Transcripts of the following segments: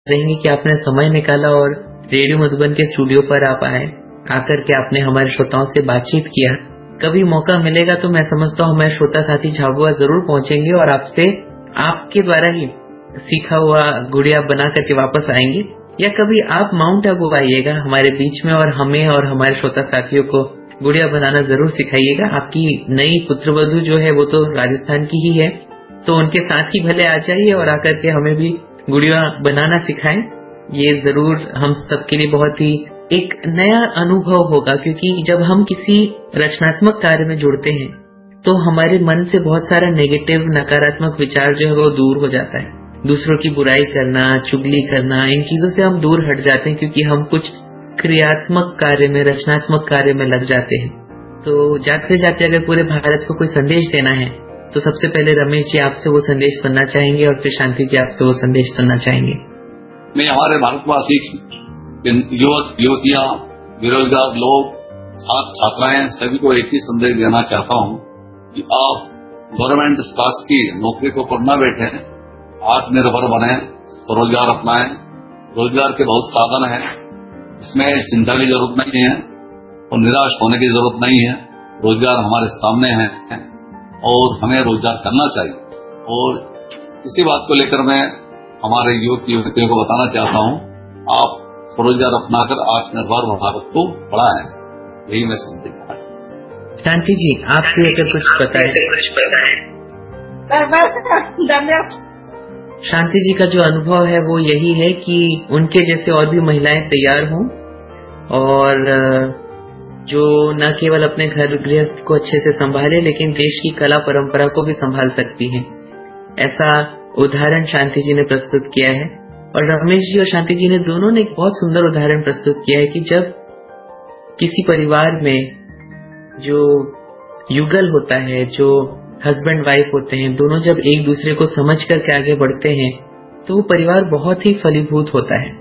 रहेंगे कि आपने समय निकाला और रेडियो मधुबन के स्टूडियो पर आप आए, आकर के आपने हमारे श्रोताओं से बातचीत किया। कभी मौका मिलेगा तो मैं समझता हूँ हमारे श्रोता साथी झाबुआ जरूर पहुंचेंगे और आपसे आपके द्वारा ही सीखा हुआ गुड़िया बना करके वापस आएंगे, या कभी आप माउंट आबू आइएगा हमारे बीच में और हमें और हमारे श्रोता साथियों को गुड़िया बनाना जरूर सिखाइएगा। आपकी नई पुत्रवधू जो है वो तो राजस्थान की ही है, तो उनके साथ ही भले आ जाइए और आकर के हमें भी गुड़िया बनाना सिखाएं। ये जरूर हम सबके लिए बहुत ही एक नया अनुभव होगा, क्योंकि जब हम किसी रचनात्मक कार्य में जुड़ते हैं तो हमारे मन से बहुत सारा नेगेटिव नकारात्मक विचार जो है वो दूर हो जाता है। दूसरों की बुराई करना, चुगली करना, इन चीजों से हम दूर हट जाते हैं क्योंकि हम कुछ क्रियात्मक कार्य में, रचनात्मक कार्य में लग जाते हैं। तो जाते जाते अगर पूरे भारत को कोई संदेश देना है तो सबसे पहले रमेश जी आपसे वो संदेश सुनना चाहेंगे और फिर शांति जी आपसे वो संदेश सुनना चाहेंगे। मैं हमारे भारतवासी युवक युवतियां, बेरोजगार लोग, छात्र छात्राएं सभी को एक ही संदेश देना चाहता हूं कि आप गवर्नमेंट शासकीय नौकरी को पर न बैठे, आत्मनिर्भर बने, स्वरोजगार अपनाएं। रोजगार के बहुत साधन हैं, इसमें चिंता की जरूरत नहीं है और निराश होने की जरूरत नहीं है। रोजगार हमारे सामने है और हमें रोजगार करना चाहिए। और इसी बात को लेकर मैं हमारे युवक युवतियों को बताना चाहता हूं, आप स्वरोजगार अपनाकर आत्मनिर्भर भारत को बढ़ाएं। यही मैं संदेश देना चाहता हूं। शांति जी आप भी अगर कुछ बताएं। शांति जी का जो अनुभव है वो यही है कि उनके जैसे और भी महिलाएं तैयार हों और जो न केवल अपने घर गृहस्थ को अच्छे से संभाले लेकिन देश की कला परंपरा को भी संभाल सकती हैं। ऐसा उदाहरण शांति जी ने प्रस्तुत किया है और रमेश जी और शांति जी ने दोनों ने एक बहुत सुंदर उदाहरण प्रस्तुत किया है कि जब किसी परिवार में जो युगल होता है, जो हस्बैंड वाइफ होते हैं, दोनों जब एक दूसरे को समझ करके आगे बढ़ते हैं तो वो परिवार बहुत ही फलीभूत होता है।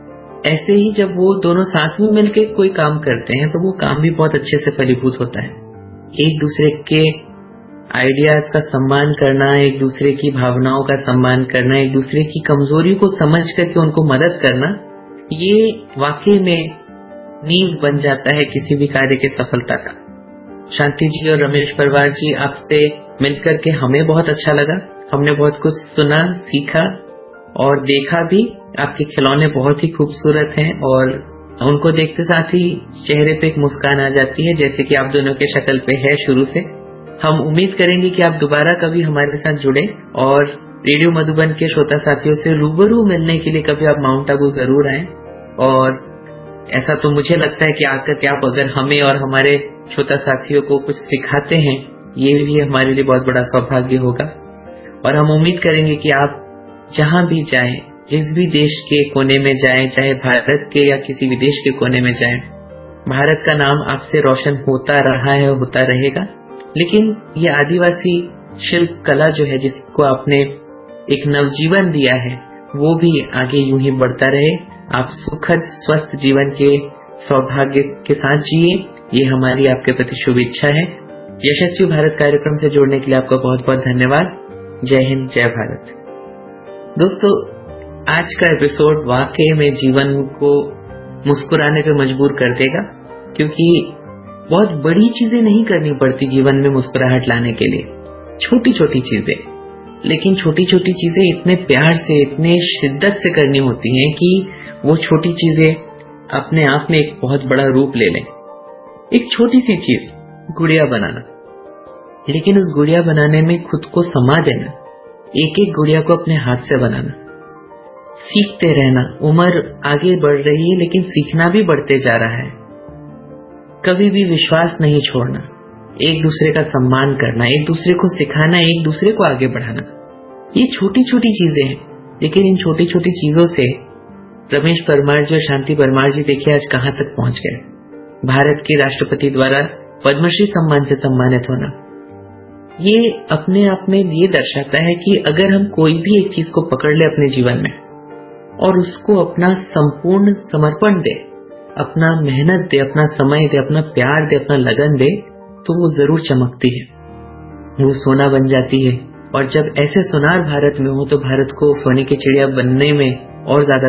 ऐसे ही जब वो दोनों साथ में मिलकर कोई काम करते हैं तो वो काम भी बहुत अच्छे से फलीभूत होता है। एक दूसरे के आइडियाज का सम्मान करना, एक दूसरे की भावनाओं का सम्मान करना, एक दूसरे की कमजोरी को समझ करके उनको मदद करना, ये वाकई में नींव बन जाता है किसी भी कार्य के सफलता का। शांति जी और रमेश परवार जी आपसे मिलकर के हमें बहुत अच्छा लगा। हमने बहुत कुछ सुना, सीखा और देखा भी। आपके खिलौने बहुत ही खूबसूरत हैं और उनको देखते साथ ही चेहरे पे एक मुस्कान आ जाती है, जैसे कि आप दोनों के शक्ल पे है शुरू से। हम उम्मीद करेंगे कि आप दोबारा कभी हमारे साथ जुड़े और रेडियो मधुबन के श्रोता साथियों से रूबरू मिलने के लिए कभी आप माउंट आबू जरूर आएं। और ऐसा तो मुझे लगता है कि आकर के आप अगर हमें और हमारे श्रोता साथियों को कुछ सिखाते हैं, ये भी हमारे लिए बहुत बड़ा सौभाग्य होगा। और हम उम्मीद करेंगे कि आप जहां भी जाएं, जिस भी देश के कोने में जाएं, चाहे भारत के या किसी विदेश के कोने में जाएं, भारत का नाम आपसे रोशन होता रहा है, होता रहेगा। लेकिन ये आदिवासी शिल्प कला जो है, जिसको आपने एक नवजीवन दिया है, वो भी आगे यूं ही बढ़ता रहे। आप सुखद स्वस्थ जीवन के सौभाग्य के साथ जिए, ये हमारी आपके प्रति शुभ इच्छा है। यशस्वी भारत कार्यक्रम से जुड़ने के लिए आपका बहुत बहुत धन्यवाद। जय हिंद, जय भारत। दोस्तों, आज का एपिसोड वाकई में जीवन को मुस्कुराने पे मजबूर कर देगा, क्योंकि बहुत बड़ी चीजें नहीं करनी पड़ती जीवन में मुस्कुराहट लाने के लिए। छोटी छोटी चीजें, लेकिन छोटी छोटी चीजें इतने प्यार से, इतने शिद्दत से करनी होती हैं कि वो छोटी चीजें अपने आप में एक बहुत बड़ा रूप ले लें। एक छोटी सी चीज, गुड़िया बनाना, लेकिन उस गुड़िया बनाने में खुद को समा देना, एक एक गुड़िया को अपने हाथ से बनाना, सीखते रहना। उम्र आगे बढ़ रही है लेकिन सीखना भी बढ़ते जा रहा है। कभी भी विश्वास नहीं छोड़ना, एक दूसरे का सम्मान करना, एक दूसरे को सिखाना, एक दूसरे को आगे बढ़ाना, ये छोटी छोटी चीजें हैं। लेकिन इन छोटी छोटी चीजों से रमेश परमार जी और शांति परमार जी देखिए आज कहां तक पहुंच गए। भारत के राष्ट्रपति द्वारा पद्मश्री सम्मान से सम्मानित होना, ये अपने आप में ये दर्शाता है कि अगर हम कोई भी एक चीज को पकड़ ले अपने जीवन में और उसको अपना संपूर्ण समर्पण दे, अपना मेहनत दे, अपना समय दे, अपना प्यार दे, अपना लगन दे, तो वो जरूर चमकती है, वो सोना बन जाती है। और जब ऐसे सोनार भारत में हो तो भारत को सोने की चिड़िया बनने में और ज्यादा